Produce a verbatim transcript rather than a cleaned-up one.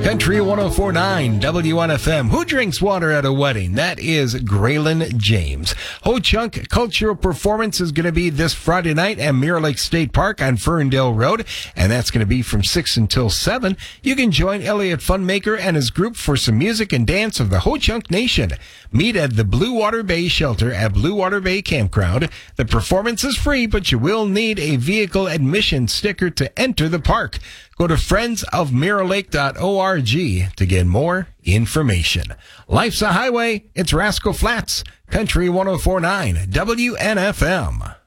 Country one oh four point nine W N F M. Who drinks water at a wedding? That is Graylin James. Ho Chunk Cultural Performance is going to be this Friday night at Mirror Lake State Park on Ferndale Road, and that's going to be from six until seven. You can join Elliot Funmaker and his group for some music and dance of the Ho Chunk Nation. Meet at the Blue Water Bay Shelter at Blue Water Bay Campground. The performance is free, but you will need a vehicle admission sticker to enter the park. Go to friends of mirror lake dot org to get more information. Life's a Highway. It's Rascal Flats. Country one oh four point nine W N F M.